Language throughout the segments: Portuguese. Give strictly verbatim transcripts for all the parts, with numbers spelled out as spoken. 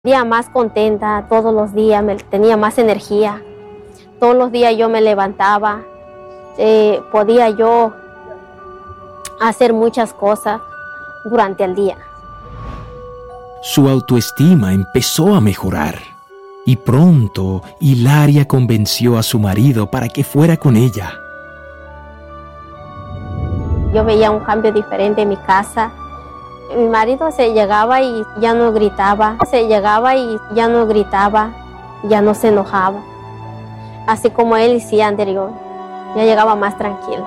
Día más contenta, todos los días me, tenía más energía. Todos los días yo me levantaba, eh, podía yo hacer muchas cosas durante el día. Su autoestima empezó a mejorar y pronto Hilaria convenció a su marido para que fuera con ella. Yo veía un cambio diferente en mi casa. Mi marido se llegaba y ya no gritaba, se llegaba y ya no gritaba, ya no se enojaba, así como él hacía anterior, ya llegaba más tranquilo.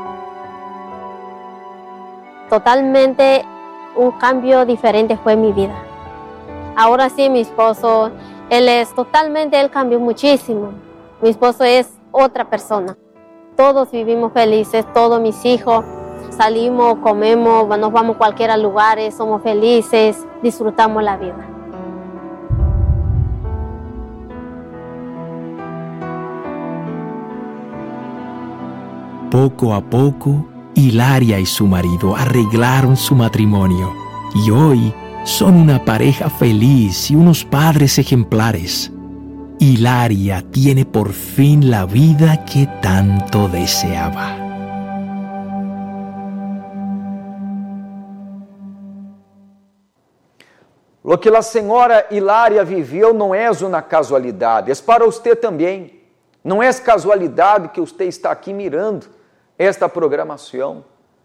Totalmente un cambio diferente fue en mi vida. Ahora sí, mi esposo, él es totalmente, él cambió muchísimo. Mi esposo es otra persona. Todos vivimos felices, todos mis hijos. Salimos, comemos, nos vamos a cualquier lugar, somos felices, disfrutamos la vida. Poco a poco, Hilaria y su marido arreglaron su matrimonio y hoy son una pareja feliz y unos padres ejemplares. Hilaria tiene por fin la vida que tanto deseaba. O que a senhora Hilaria viveu não é uma casualidade, é para você também. Não é casualidade que você está aqui mirando esta programação.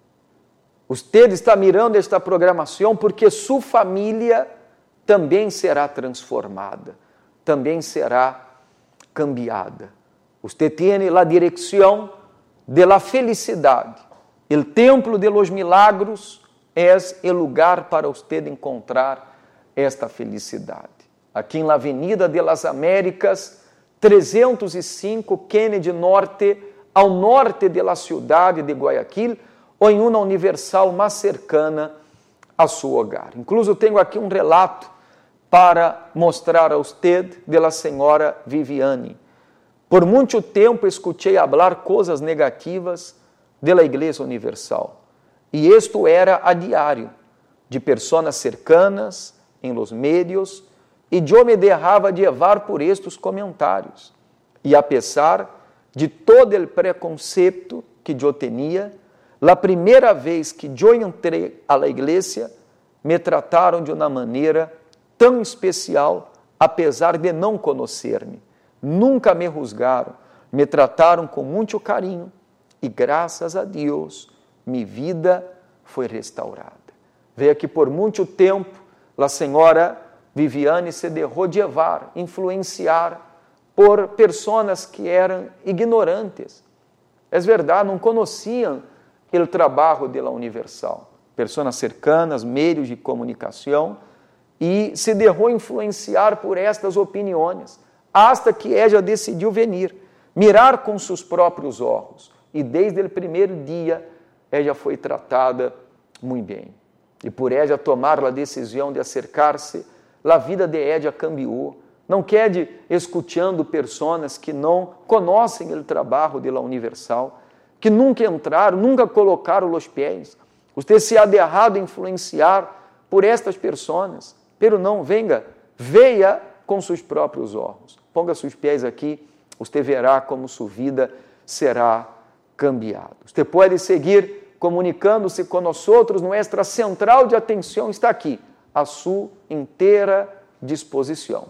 Você está mirando esta programação porque sua família também será transformada, também será cambiada. Você tem a direção da felicidade. O templo de los milagros é o lugar para você encontrar esta felicidade. Aqui em la Avenida de las Américas, trezentos e cinco, Kennedy Norte, ao norte de la cidade de Guayaquil, ou em uma universal mais cercana a seu hogar. Incluso tenho aqui um relato para mostrar a você de la senhora Viviane. Por muito tempo escutei falar coisas negativas de la Igreja Universal. E isto era a diário, de pessoas cercanas, em los medios, e eu me deixava levar por estes comentários. E a pesar de todo o preconceito que eu tinha, a primeira vez que eu entrei à igreja, me trataram de uma maneira tão especial, apesar de não conhecer-me. Nunca me juzgaram, me trataram com muito carinho e, graças a Deus, minha vida foi restaurada. Veio que por muito tempo a senhora Viviane se deixou levar, influenciar por pessoas que eram ignorantes. É verdade, não conheciam o trabalho da Universal. Pessoas cercanas, meios de comunicação, e se deixou influenciar por estas opiniões, hasta que ela decidiu vir, mirar com seus próprios olhos. E desde o primeiro dia, ela foi tratada muito bem. E por ela tomar a decisão de acercar-se, a vida de ela cambiou. Não quer de escutando pessoas que não conhecem o trabalho da Universal, que nunca entraram, nunca colocaram os pés. Você se ha deixado influenciar por estas pessoas, pero não, venga, veja com seus próprios olhos. Ponga seus pés aqui, você verá como sua vida será cambiada. Você pode seguir comunicando-se com nós outros, nossa central de atenção está aqui, à sua inteira disposição.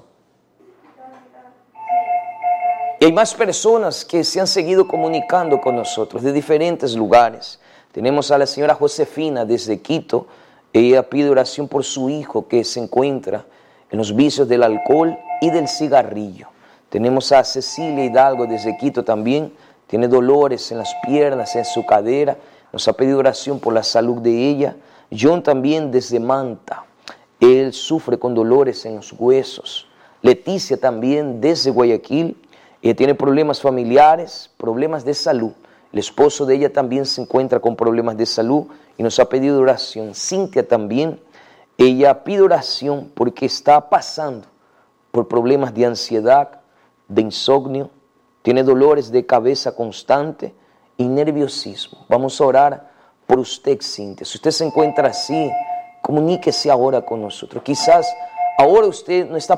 E há mais pessoas que se han seguido comunicando com nós de diferentes lugares. Temos a la senhora Josefina desde Quito. Ella pide oración por su hijo que se encuentra en los vicios del alcohol y del cigarrillo. Tenemos a Cecilia Hidalgo desde Quito también. Tiene dolores en las piernas, en su cadera. Nos ha pedido oración por la salud de ella. John también desde Manta. Él sufre con dolores en los huesos. Leticia también desde Guayaquil. Ella tiene problemas familiares, problemas de salud. El esposo de ella también se encuentra con problemas de salud y nos ha pedido oración. Cintia también, ella pide oración porque está pasando por problemas de ansiedad, de insomnio, tiene dolores de cabeza constante y nerviosismo. Vamos a orar por usted, Cintia. Si usted se encuentra así, comuníquese ahora con nosotros. Quizás ahora usted no está